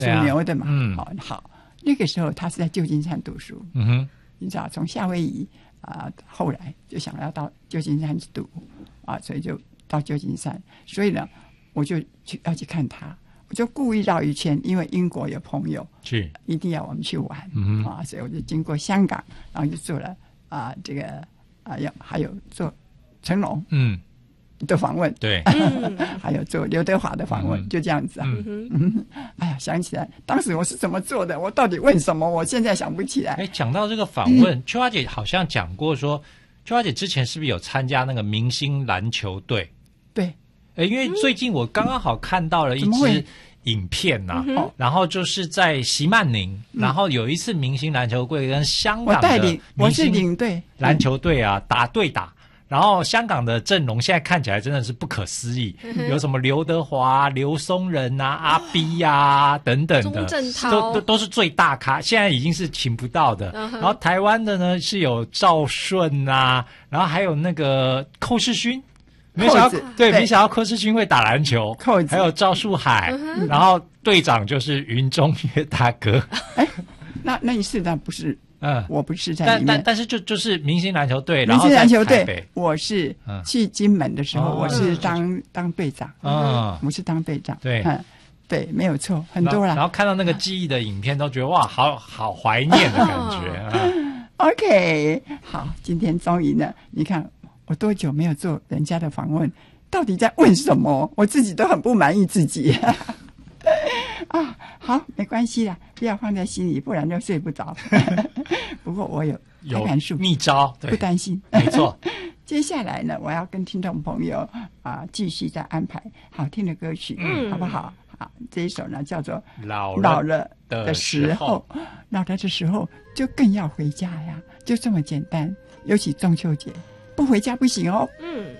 属牛的嘛，好，那个时候他是在旧金山读书，你知道，从夏威夷后来就想要到旧金山去读所以就到旧金山，所以呢，我就要去看他。我就故意绕一圈，因为英国有朋友是一定要我们去玩所以我就经过香港，然后就做了这个还有做成龙的访问， 对， 还有做刘德华的访问，就这样子哎呀，想起来当时我是怎么做的，我到底问什么，我现在想不起来。 讲到这个访问，秋华姐好像讲过说，秋华姐之前是不是有参加那个明星篮球队？ 对。 因为最近我刚刚好看到了一支影片然后就是在席曼宁，然后有一次明星篮球队跟香港的我是领队篮球队打对打，然后香港的阵容现在看起来真的是不可思议，有什么刘德华、刘松仁阿 B 等等的，都是最大咖，现在已经是请不到的。然后台湾的呢是有赵顺然后还有那个寇世勋。没想到寇世勋会打篮球，还有赵树海，然后队长就是云中岳大哥。 那一次那不是，我不是在里面， 但是就是明星篮球队， 明星篮球队，我是去金门的时候，我是当队长，我是当队长， 对， 对，没有错，很多啦。 然后看到那个记忆的影片，都觉得哇，好怀念的感觉。 OK， 好，今天终于呢，你看。我多久没有做人家的访问？到底在问什么？我自己都很不满意自己。好，没关系啦，不要放在心里，不然就睡不着。不过我有开盘术秘招， 不担心。 没错。 接下来呢，我要跟听众朋友继续再安排好听的歌曲，好不好？好，这一首呢叫做《老了的时候》。老了的时候就更要回家呀，就这么简单。尤其中秋节。不回家不行哦。